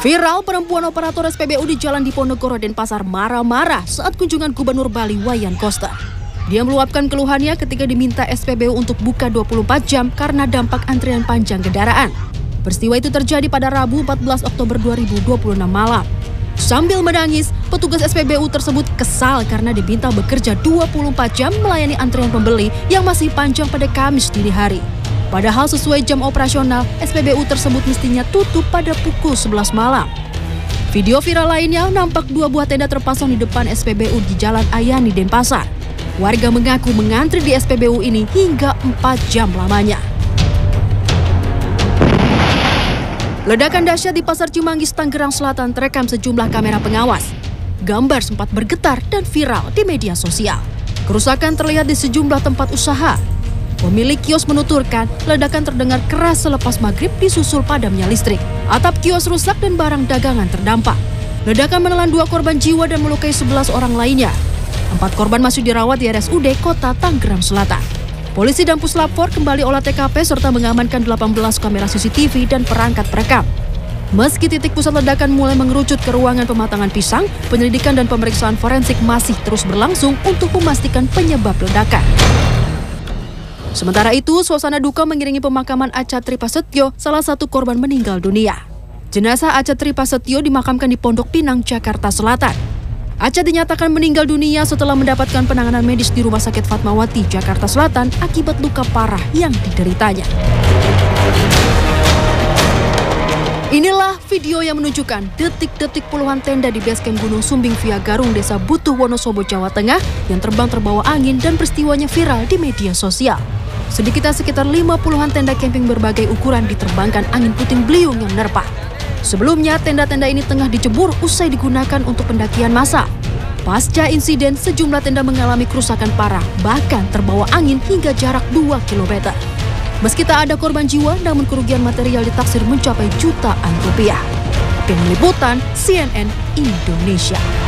Viral, perempuan operator SPBU di Jalan Diponegoro, Denpasar marah-marah saat kunjungan Gubernur Bali Wayan Koster. Dia meluapkan keluhannya ketika diminta SPBU untuk buka 24 jam karena dampak antrian panjang kendaraan. Peristiwa itu terjadi pada Rabu 14 Oktober 2026 malam. Sambil menangis, petugas SPBU tersebut kesal karena diminta bekerja 24 jam melayani antrian pembeli yang masih panjang pada Kamis dini hari. Padahal sesuai jam operasional, SPBU tersebut mestinya tutup pada pukul 11 malam. Video viral lainnya nampak 2 buah tenda terpasang di depan SPBU di Jalan Ayani, Denpasar. Warga mengaku mengantri di SPBU ini hingga 4 jam lamanya. Ledakan dahsyat di Pasar Cimanggis, Tangerang Selatan terekam sejumlah kamera pengawas. Gambar sempat bergetar dan viral di media sosial. Kerusakan terlihat di sejumlah tempat usaha. Pemilik kios menuturkan ledakan terdengar keras selepas maghrib disusul padamnya listrik. Atap kios rusak dan barang dagangan terdampak. Ledakan menelan 2 korban jiwa dan melukai 11 orang lainnya. 4 korban masih dirawat di RSUD Kota Tangerang Selatan. Polisi dan Puslap 4 kembali olah TKP serta mengamankan 18 kamera CCTV dan perangkat perekam. Meski titik pusat ledakan mulai mengerucut ke ruangan pematangan pisang, penyelidikan dan pemeriksaan forensik masih terus berlangsung untuk memastikan penyebab ledakan. Sementara itu, suasana duka mengiringi pemakaman Acha Tripasetyo, salah satu korban meninggal dunia. Jenazah Acha Tripasetyo dimakamkan di Pondok Pinang, Jakarta Selatan. Acha dinyatakan meninggal dunia setelah mendapatkan penanganan medis di Rumah Sakit Fatmawati, Jakarta Selatan akibat luka parah yang dideritanya. Inilah video yang menunjukkan detik-detik puluhan tenda di basecamp Gunung Sumbing Via Garung, Desa Butuh, Wonosobo, Jawa Tengah yang terbang terbawa angin dan peristiwanya viral di media sosial. Sedikitnya sekitar 50-an tenda camping berbagai ukuran diterbangkan angin puting beliung yang menerpa. Sebelumnya, tenda-tenda ini tengah dijemur usai digunakan untuk pendakian massal. Pasca insiden, sejumlah tenda mengalami kerusakan parah, bahkan terbawa angin hingga jarak 2 km. Meski tak ada korban jiwa, namun kerugian material ditaksir mencapai jutaan rupiah. Tim Liputan CNN Indonesia.